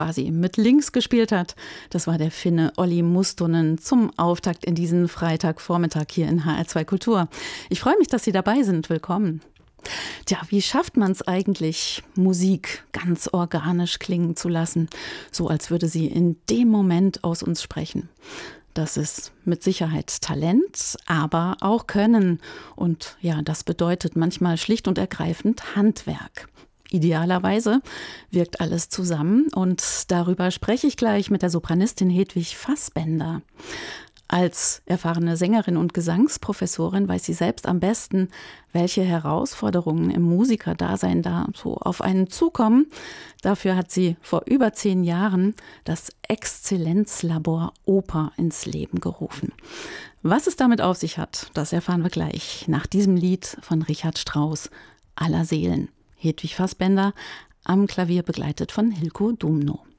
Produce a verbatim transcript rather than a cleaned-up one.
quasi mit links gespielt hat. Das war der Finne Olli Mustonen zum Auftakt in diesen Freitagvormittag hier in H R zwei Kultur. Ich freue mich, dass Sie dabei sind. Willkommen. Tja, wie schafft man es eigentlich, Musik ganz organisch klingen zu lassen, so als würde sie in dem Moment aus uns sprechen? Das ist mit Sicherheit Talent, aber auch Können. Und ja, das bedeutet manchmal schlicht und ergreifend Handwerk. Idealerweise wirkt alles zusammen und darüber spreche ich gleich mit der Sopranistin Hedwig Fassbender. Als erfahrene Sängerin und Gesangsprofessorin weiß sie selbst am besten, welche Herausforderungen im Musikerdasein da so auf einen zukommen. Dafür hat sie vor über zehn Jahren das Exzellenzlabor Oper ins Leben gerufen. Was es damit auf sich hat, das erfahren wir gleich nach diesem Lied von Richard Strauss, Aller Seelen. Hedwig Fassbender am Klavier begleitet von Hilko Dumno.